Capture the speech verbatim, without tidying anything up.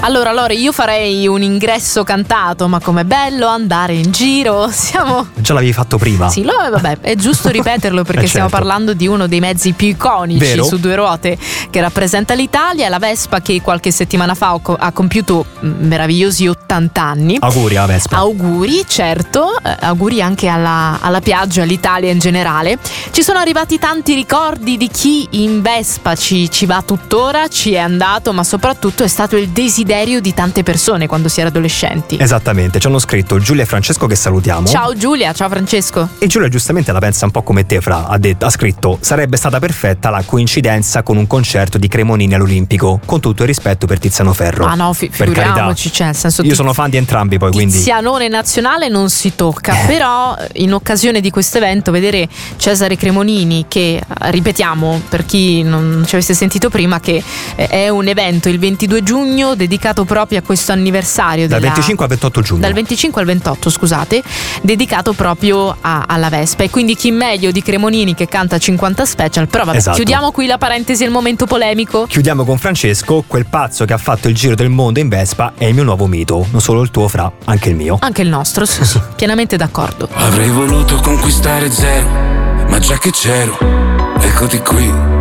Allora Lore, io farei un ingresso cantato, ma com'è bello andare in giro. Siamo Già l'avevi fatto prima. Sì, lo, vabbè, è giusto ripeterlo perché Eh, stiamo certo. parlando di uno dei mezzi più iconici Vero? su due ruote che rappresenta l'Italia, la Vespa, che qualche settimana fa ho co- ha compiuto mm, meravigliosi ottanta anni. Auguri alla Vespa. Auguri, certo, eh, auguri anche alla, alla Piaggio, all'Italia in generale. Ci sono arrivati tanti ricordi di chi in Vespa ci, ci va tuttora, ci è andato, ma soprattutto è stato il desiderio di tante persone quando si era adolescenti. Esattamente, ci hanno scritto Giulia e Francesco, che salutiamo. Ciao Giulia, ciao Francesco. E Giulia giustamente la pensa un po' come te, Fra. Ha, detto, ha scritto: sarebbe stata perfetta la coincidenza con un concerto di Cremonini all'Olimpico, con tutto il rispetto per Tiziano Ferro. Ah no, fi- Per figuriamoci, cioè, nel senso, Io sono fan di entrambi poi, quindi Tizianone nazionale non si tocca, Eh. però in occasione di questo evento vedere Cesare Cremonini, che ripetiamo per chi non ci avesse sentito prima, che eh, è un evento il ventidue giugno dedicato proprio a questo anniversario dal della, venticinque al ventotto giugno. dal venticinque al ventotto, scusate, dedicato proprio a- alla Vespa, e quindi chi meglio di Cremonini che canta cinquanta special. Però vabbè, Esatto. chiudiamo qui la parentesi e il momento polemico. Chiudiamo con Francesco: quel pazzo che ha fatto il giro del mondo in Vespa è il mio nuovo mito. Non solo il tuo, Fra, anche il mio. Anche il nostro, sì, sì, pienamente d'accordo. Avrei voluto conquistare zero, ma già che c'ero, eccoti qui.